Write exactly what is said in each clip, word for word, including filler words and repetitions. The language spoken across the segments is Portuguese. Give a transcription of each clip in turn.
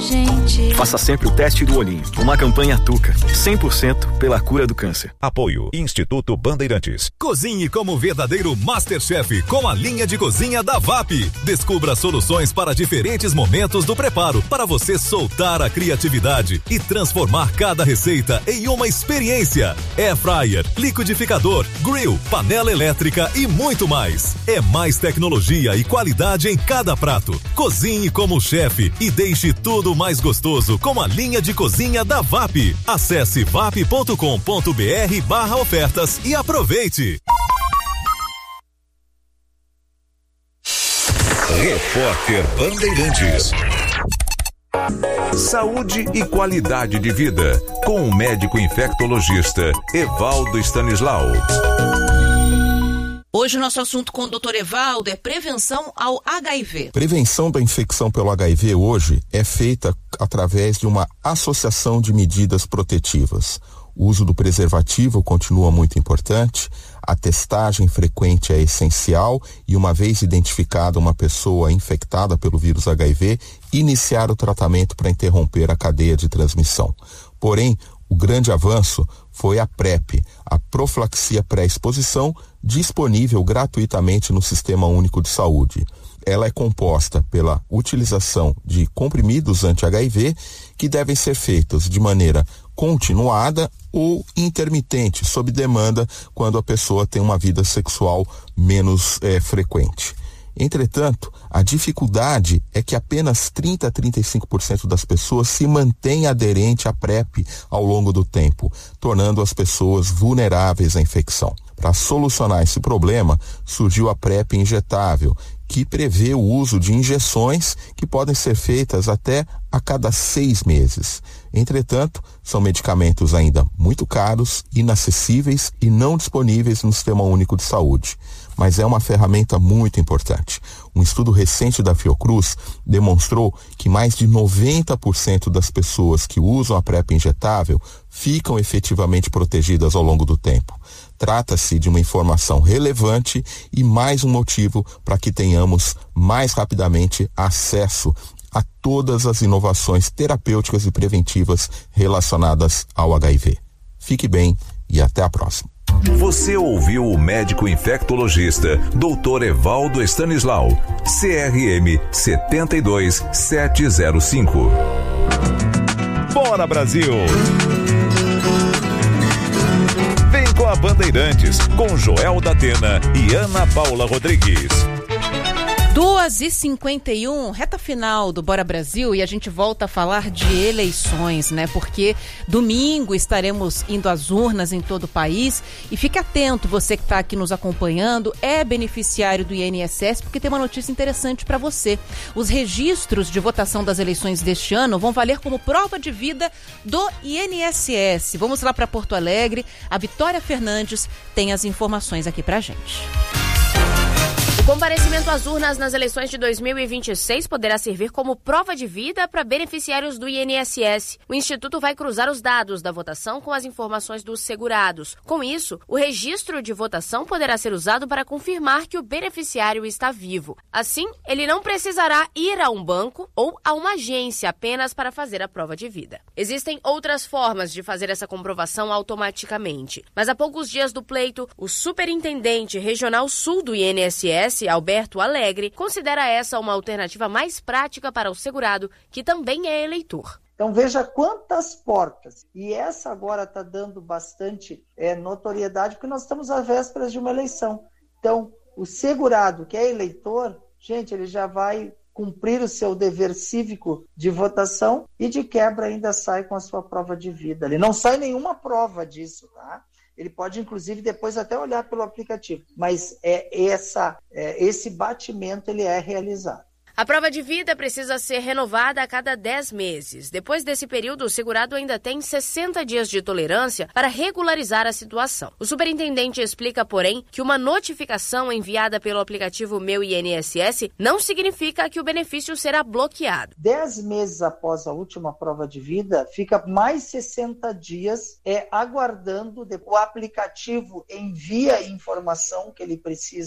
gente. Faça sempre o teste do olhinho. Uma campanha Tuca, cem por cento pela cura do câncer. Apoio Instituto Bandeirantes. Cozinhe como verdadeiro Masterchef com a linha de cozinha da V A P. Descubra soluções para diferentes momentos do preparo, para você soltar a criatividade e transformar cada receita em uma experiência. Air fryer, liquidificador, grill, panela elétrica e muito mais. É mais tecnologia e qualidade em cada prato. Cozinhe como chefe e deixe tudo mais gostoso com a linha de cozinha da V A P. Acesse vap ponto com ponto br barra ofertas e aproveite. Repórter Bandeirantes. Saúde e qualidade de vida, com o médico infectologista Evaldo Stanislau. Hoje o nosso assunto com o doutor Evaldo é prevenção ao H I V. Prevenção da infecção pelo H I V hoje é feita através de uma associação de medidas protetivas. O uso do preservativo continua muito importante, a testagem frequente é essencial e, uma vez identificada uma pessoa infectada pelo vírus H I V, iniciar o tratamento para interromper a cadeia de transmissão. Porém, o grande avanço foi a PrEP, a profilaxia pré-exposição, disponível gratuitamente no Sistema Único de Saúde. Ela é composta pela utilização de comprimidos anti-H I V que devem ser feitos de maneira continuada ou intermitente, sob demanda, quando a pessoa tem uma vida sexual menos é, frequente. Entretanto, a dificuldade é que apenas trinta a trinta e cinco por cento das pessoas se mantém aderente à PrEP ao longo do tempo, tornando as pessoas vulneráveis à infecção. Para solucionar esse problema, surgiu a PrEP injetável, que prevê o uso de injeções que podem ser feitas até a cada seis meses. Entretanto, são medicamentos ainda muito caros, inacessíveis e não disponíveis no Sistema Único de Saúde. Mas é uma ferramenta muito importante. Um estudo recente da Fiocruz demonstrou que mais de noventa por cento das pessoas que usam a PrEP injetável ficam efetivamente protegidas ao longo do tempo. Trata-se de uma informação relevante e mais um motivo para que tenhamos mais rapidamente acesso a todas as inovações terapêuticas e preventivas relacionadas ao H I V. Fique bem e até a próxima. Você ouviu o médico infectologista doutor Evaldo Stanislau, C R M sete dois sete zero cinco. Bora, Brasil! Vem com a Bandeirantes, com Joel da Atena e Ana Paula Rodrigues. duas e cinquenta e um, reta final do Bora Brasil, e a gente volta a falar de eleições, né? Porque domingo estaremos indo às urnas em todo o país, e fique atento, você que está aqui nos acompanhando, é beneficiário do I N S S, porque tem uma notícia interessante para você. Os registros de votação das eleições deste ano vão valer como prova de vida do I N S S. Vamos lá para Porto Alegre, a Vitória Fernandes tem as informações aqui pra gente. O comparecimento às urnas nas eleições de dois mil e vinte e seis poderá servir como prova de vida para beneficiários do I N S S. O Instituto vai cruzar os dados da votação com as informações dos segurados. Com isso, o registro de votação poderá ser usado para confirmar que o beneficiário está vivo. Assim, ele não precisará ir a um banco ou a uma agência apenas para fazer a prova de vida. Existem outras formas de fazer essa comprovação automaticamente. Mas há poucos dias do pleito, o Superintendente Regional Sul do I N S S, Alberto Alegre, considera essa uma alternativa mais prática para o segurado, que também é eleitor. Então veja quantas portas. E essa agora está dando bastante é, notoriedade, porque nós estamos às vésperas de uma eleição. Então o segurado que é eleitor, gente, ele já vai cumprir o seu dever cívico de votação e de quebra ainda sai com a sua prova de vida. Ele não sai nenhuma prova disso, tá? Ele pode, inclusive, depois até olhar pelo aplicativo. Mas é essa, é, esse batimento ele é realizado. A prova de vida precisa ser renovada a cada dez meses. Depois desse período, o segurado ainda tem sessenta dias de tolerância para regularizar a situação. O superintendente explica, porém, que uma notificação enviada pelo aplicativo Meu I N S S não significa que o benefício será bloqueado. Dez meses após a última prova de vida, fica mais sessenta dias é, aguardando. O aplicativo envia a informação que ele precisa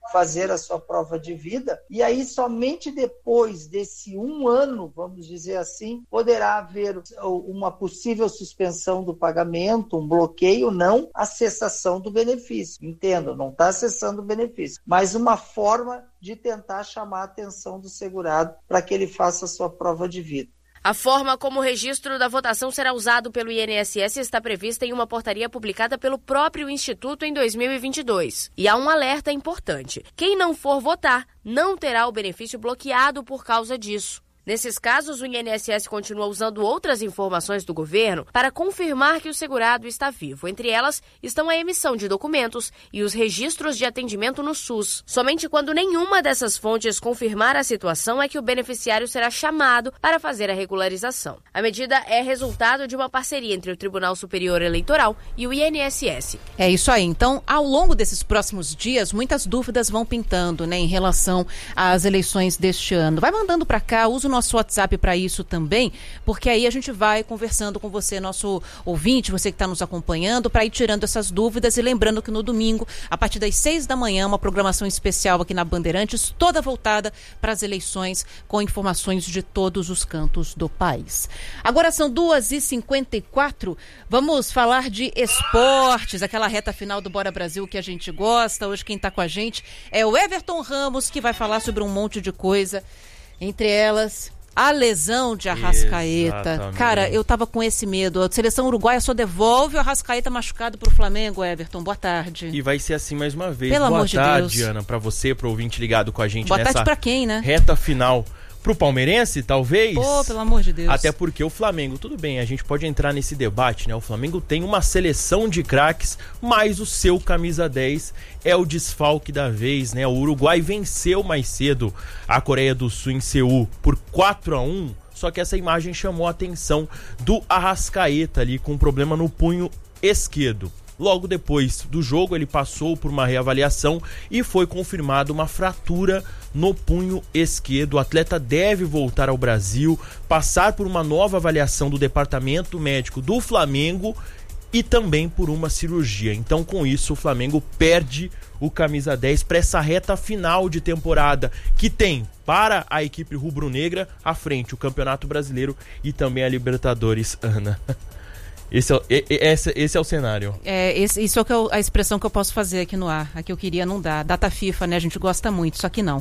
fazer a sua prova de vida, e aí somente depois desse um ano, vamos dizer assim, poderá haver uma possível suspensão do pagamento, um bloqueio, não a cessação do benefício. Entendo, não está cessando o benefício, mas uma forma de tentar chamar a atenção do segurado para que ele faça a sua prova de vida. A forma como o registro da votação será usado pelo I N S S está prevista em uma portaria publicada pelo próprio Instituto em dois mil e vinte e dois. E há um alerta importante: quem não for votar não terá o benefício bloqueado por causa disso. Nesses casos, o I N S S continua usando outras informações do governo para confirmar que o segurado está vivo. Entre elas estão a emissão de documentos e os registros de atendimento no SUS. Somente quando nenhuma dessas fontes confirmar a situação é que o beneficiário será chamado para fazer a regularização. A medida é resultado de uma parceria entre o Tribunal Superior Eleitoral e o I N S S. É isso aí. Então, ao longo desses próximos dias, muitas dúvidas vão pintando, né, em relação às eleições deste ano. Vai mandando para cá, usa o nosso WhatsApp para isso também, porque aí a gente vai conversando com você, nosso ouvinte, você que está nos acompanhando, para ir tirando essas dúvidas. E lembrando que no domingo, a partir das seis da manhã, uma programação especial aqui na Bandeirantes, toda voltada para as eleições, com informações de todos os cantos do país. Agora são duas e cinquenta e quatro, vamos falar de esportes, aquela reta final do Bora Brasil que a gente gosta. Hoje quem está com a gente é o Everton Ramos, que vai falar sobre um monte de coisa. Entre elas, a lesão de Arrascaeta. Exatamente. Cara, eu tava com esse medo. A seleção uruguaia só devolve o Arrascaeta machucado pro Flamengo, Everton. Boa tarde. E vai ser assim mais uma vez. Pelo Boa amor de tarde, Deus. Ana, pra você, pro ouvinte ligado com a gente Boa nessa tarde pra quem, né? reta final. Pro palmeirense, talvez? Pô, pelo amor de Deus. Até porque o Flamengo, tudo bem, a gente pode entrar nesse debate, né? O Flamengo tem uma seleção de craques, mas o seu camisa dez é o desfalque da vez, né? O Uruguai venceu mais cedo a Coreia do Sul em Seul por quatro a um, só que essa imagem chamou a atenção do Arrascaeta ali com um problema no punho esquerdo. Logo depois do jogo, ele passou por uma reavaliação e foi confirmada uma fratura no punho esquerdo. O atleta deve voltar ao Brasil, passar por uma nova avaliação do departamento médico do Flamengo e também por uma cirurgia. Então, com isso, o Flamengo perde o camisa dez para essa reta final de temporada, que tem para a equipe rubro-negra à frente o Campeonato Brasileiro e também a Libertadores, Ana. Esse é, esse, esse é o cenário. É, esse, isso é que eu, a expressão que eu posso fazer aqui no ar. A que eu queria não dá. Data FIFA, né? A gente gosta muito, só que não.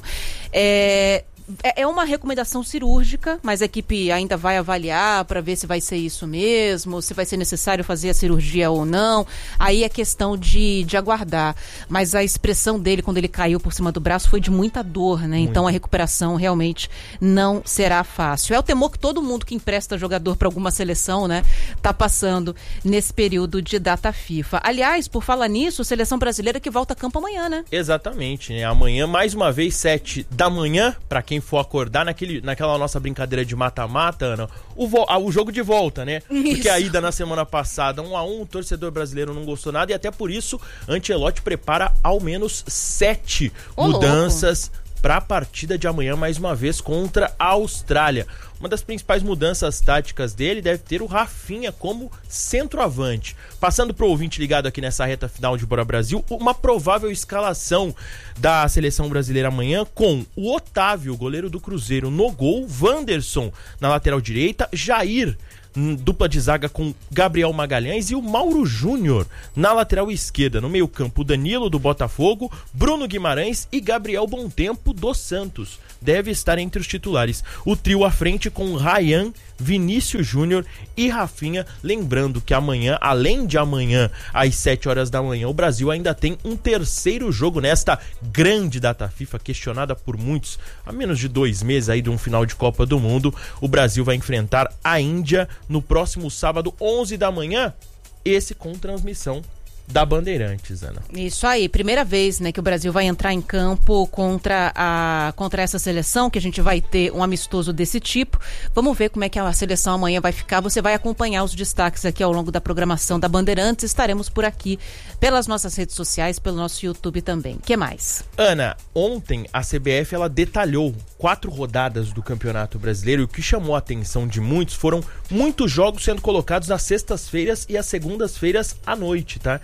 É... É uma recomendação cirúrgica, mas a equipe ainda vai avaliar para ver se vai ser isso mesmo, se vai ser necessário fazer a cirurgia ou não. Aí é questão de, de aguardar. Mas a expressão dele, quando ele caiu por cima do braço, foi de muita dor, né? Muito. Então a recuperação realmente não será fácil. É o temor que todo mundo que empresta jogador para alguma seleção, né, tá passando nesse período de data FIFA. Aliás, por falar nisso, seleção brasileira que volta a campo amanhã, né? Exatamente, né? Amanhã, mais uma vez, sete da manhã, para quem for acordar naquele, naquela nossa brincadeira de mata-mata, Ana, o, vo, o jogo de volta, né? Isso. Porque a ida na semana passada, um a um, o torcedor brasileiro não gostou nada e até por isso, Ancelotti prepara ao menos sete Ô, mudanças para a partida de amanhã, mais uma vez, contra a Austrália. Uma das principais mudanças táticas dele deve ter o Rafinha como centroavante. Passando para o ouvinte ligado aqui nessa reta final de Bora Brasil, uma provável escalação da seleção brasileira amanhã com o Otávio, goleiro do Cruzeiro, no gol, Wanderson na lateral direita, Jair, dupla de zaga com Gabriel Magalhães e o Mauro Júnior na lateral esquerda. No meio campo, o Danilo do Botafogo, Bruno Guimarães e Gabriel Bontempo do Santos. Deve estar entre os titulares. O trio à frente com Ryan, Vinícius Júnior e Rafinha. Lembrando que amanhã, além de amanhã, às sete horas da manhã, o Brasil ainda tem um terceiro jogo nesta grande data FIFA, questionada por muitos há menos de dois meses aí de um final de Copa do Mundo. O Brasil vai enfrentar a Índia no próximo sábado, onze da manhã, esse com transmissão da Bandeirantes, Ana. Isso aí, primeira vez, né, que o Brasil vai entrar em campo contra, a, contra essa seleção, que a gente vai ter um amistoso desse tipo. Vamos ver como é que a seleção amanhã vai ficar. Você vai acompanhar os destaques aqui ao longo da programação da Bandeirantes. Estaremos por aqui pelas nossas redes sociais, pelo nosso YouTube também. O que mais? Ana, ontem a C B F ela detalhou quatro rodadas do Campeonato Brasileiro e o que chamou a atenção de muitos foram muitos jogos sendo colocados nas sextas-feiras e às segundas-feiras à noite, tá?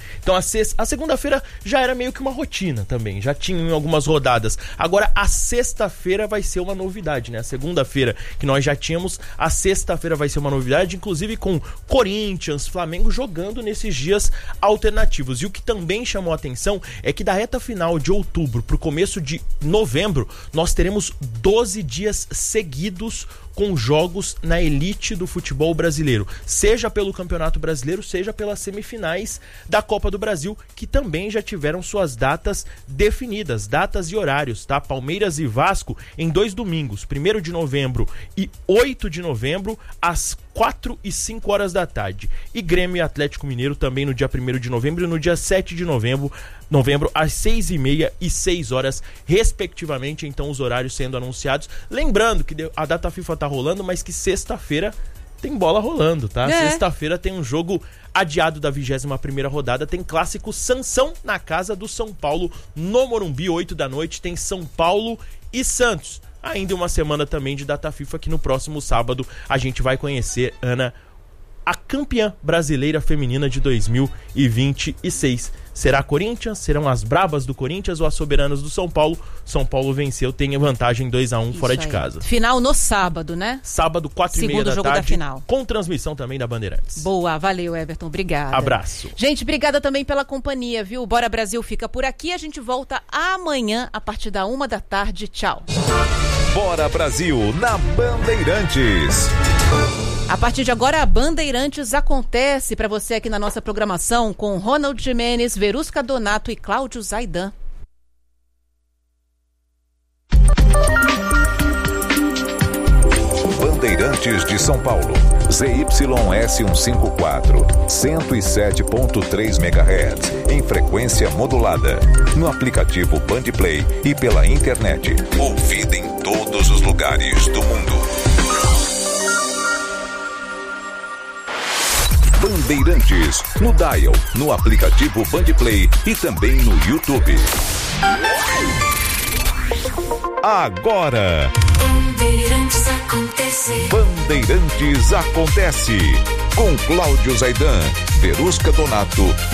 Então a, sexta, a segunda-feira já era meio que uma rotina também, já tinha algumas rodadas. Agora a sexta-feira vai ser uma novidade, né? A segunda-feira que nós já tínhamos, a sexta-feira vai ser uma novidade, inclusive com Corinthians, Flamengo jogando nesses dias alternativos. E o que também chamou a atenção é que da reta final de outubro pro começo de novembro, nós teremos doze dias seguidos com jogos na elite do futebol brasileiro, seja pelo Campeonato Brasileiro, seja pelas semifinais da Copa do Brasil, que também já tiveram suas datas definidas, datas e horários, tá? Palmeiras e Vasco em dois domingos, primeiro de novembro e oito de novembro, às quatro e cinco horas da tarde. E Grêmio e Atlético Mineiro também no dia primeiro de novembro e no dia sete de novembro, novembro às seis e meia e seis horas, respectivamente, então os horários sendo anunciados. Lembrando que a data FIFA tá rolando, mas que sexta-feira tem bola rolando, tá? É. Sexta-feira tem um jogo adiado da vigésima primeira rodada, tem clássico Sansão na casa do São Paulo, no Morumbi, oito da noite, tem São Paulo e Santos. Ainda uma semana também de data FIFA, que no próximo sábado a gente vai conhecer, Ana, a campeã brasileira feminina de dois mil e vinte e seis. Será Corinthians? Serão as brabas do Corinthians ou as soberanas do São Paulo? São Paulo venceu, tem vantagem dois a um fora de casa. Final no sábado, né? Sábado, quatro e meia da jogo tarde, da final. Com transmissão também da Bandeirantes. Boa, valeu, Everton, obrigada. Abraço. Gente, obrigada também pela companhia, viu? Bora Brasil fica por aqui, a gente volta amanhã a partir da uma da tarde. Tchau. Bora Brasil na Bandeirantes. A partir de agora, a Bandeirantes acontece para você aqui na nossa programação com Ronald Gimenez, Verusca Donato e Cláudio Zaidan. Bandeirantes de São Paulo, Z Y S cento e cinquenta e quatro, cento e sete ponto três megahertz, em frequência modulada, no aplicativo Bandplay e pela internet, ouvida em todos os lugares do mundo. Bandeirantes, no dial, no aplicativo Bandplay e também no YouTube. Agora, Bandeirantes acontece. Bandeirantes acontece. Com Cláudio Zaidan, Verusca Donato